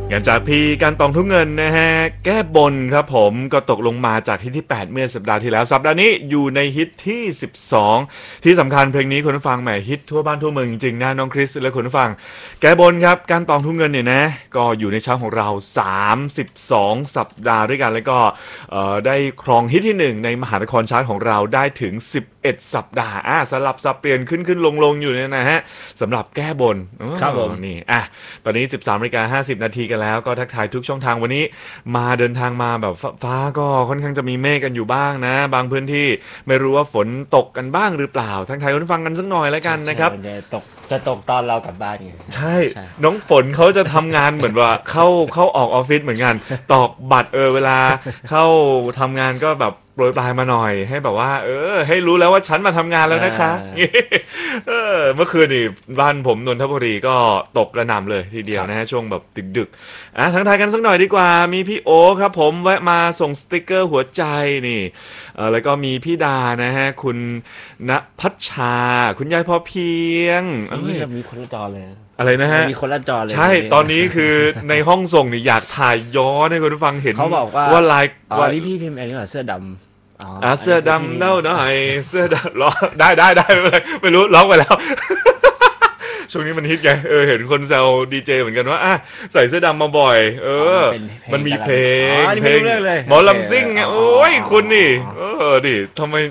งานจากพี่การตองทุกเงินนะฮะแก้บนครับผมก็ตกลงมาจากฮิตที่8เมื่อสัปดาห์ที่แล้วสัปดาห์นี้อยู่ในฮิตที่12ที่สำคัญเพลงนี้คุณผู้ฟังแหมฮิตทั่วบ้านทั่วเมืองจริงๆนะน้องคริสและคุณผู้ฟังแก้บนครับการตองทุกเงินเนี่ยนะก็อยู่ในชาร์ตของเรา32สัปดาห์ด้วยกันแล้วก็ได้ครองฮิตที่1ในมหานครชาร์ตของเราได้ถึง11สัปดาห์สลับสับเปลี่ยนขึ้นลงอยู่เนี่ยนะฮะสำหรับแก้บนครับผมนี่ตอนนี้ 13:50 นาทีกันแล้วก็ทักทายทุกช่องทางวันนี้มาเดินทางมาแบบฟ้าก็ค่อนข้างจะมีเมฆกันอยู่บ้างนะบางพื้นที่ไม่รู้ว่าฝนตกกันบ้างหรือเปล่าทักทายคุณฟังกันสักหน่อยแล้วกันนะครับจะตกตอนเรากลับบ้านไงใช่น้องฝนเขาจะทำงานเหมือนว่าเข้าออกออฟฟิศเหมือนกันตอกบัตรเวลาเข้าทำงานก็แบบโปรยปลายมาหน่อยให้แบบว่าให้รู้แล้วว่าฉันมาทำงานแล้วนะคะเมื่อคืนนี่บ้านผมนนทบุรีก็ตกกระหน่ำเลยทีเดียวนะฮะช่วงแบบดึกทักทายกันสักหน่อยดีกว่ามีพี่โอครับผมแวะมาส่งสติกเกอร์หัวใจนี่แล้วก็มีพี่ดานะฮะคุณณพัชชาคุณยายพอเพียงมีคนละจอเลยอะไรนะฮะมีคนละจอเลยใช่ตอนนี้คือในห้องส่งนี่อยากถ่ายย้อนให้คุณผู้ฟังเห็นเขาบอกว่าไลฟ์ว่านี่พี่พิมพ์เองหรือเปล่าเสื้อดำเสื้อดำเล่าหน่อยเสื้อดำร้องได้ไม่รู้ร้องไปแล้ว ช่วงนี้มันฮิตไงเห็นคนแซวดีเจเหมือนกันว่าใส่เสื้อดำมาบ่อยมันมีเพลงหมอลำซิ่งไงโอ้ยคุณนี่ดิทำไม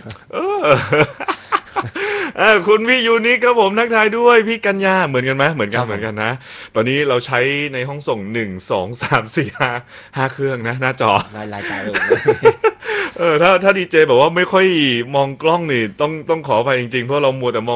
คุณพี่ยูนิคครับผมทักทายด้วยพี่กัญญาเหมือนกันไหมเหมือนกันนะตอนนี้เราใช้ในห้องส่ง1 2 3 4 5เครื่องนะหน้าจอรายการถ้าดีเจแบบว่าไม่ค่อยมองกล้องนี่ต้องขอไปจริงๆเพราะเรามัวแต่มอง